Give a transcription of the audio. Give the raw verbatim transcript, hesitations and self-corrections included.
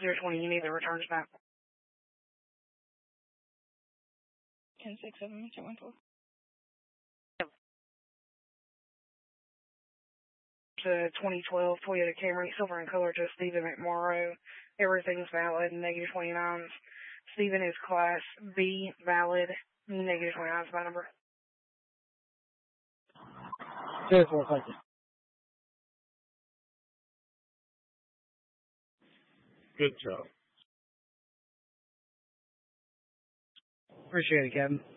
zero twenty, you need the returns back. ten six seven, Mister one four. The twenty twelve Toyota Camry, silver in color, to Stephen McMorrow. Everything's valid, negative twenty-nines. Stephen is class B, valid, negative twenty-nines by number. Cheers, for thank you. Good job. Appreciate it, Kevin.